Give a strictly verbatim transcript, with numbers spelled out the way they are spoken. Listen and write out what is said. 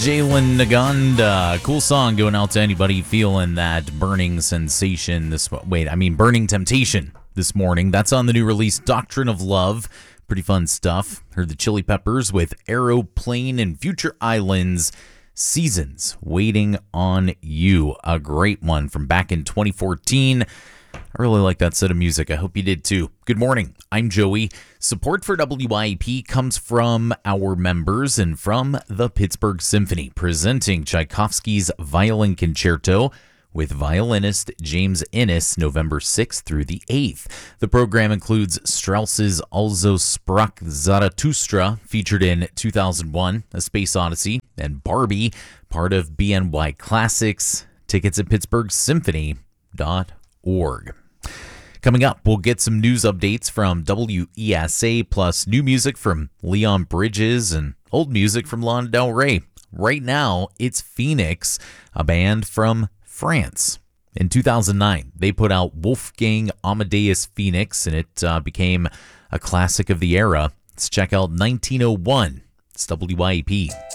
Jalen Naganda. Cool song going out to anybody feeling that burning sensation this wait, I mean burning temptation this morning. That's on the new release Doctrine of Love. Pretty fun stuff. Heard the Chili Peppers with Aeroplane and Future Islands. Seasons Waiting on You. A great one from back in twenty fourteen. I really like that set of music. I hope you did too. Good morning. I'm Joey. Support for W I A P comes from our members and from the Pittsburgh Symphony, presenting Tchaikovsky's Violin Concerto with violinist James Innes, November sixth through the eighth. The program includes Strauss's Also Sprach Zarathustra, featured in two thousand one, A Space Odyssey, and Barbie, part of B N Y Classics. Tickets at pittsburgh symphony dot org. Coming up, we'll get some news updates from W E S A, plus new music from Leon Bridges and old music from Lana Del Rey. Right now, it's Phoenix, a band from France. In two thousand nine, they put out Wolfgang Amadeus Phoenix, and it uh, became a classic of the era. Let's check out nineteen oh one. It's W I A P.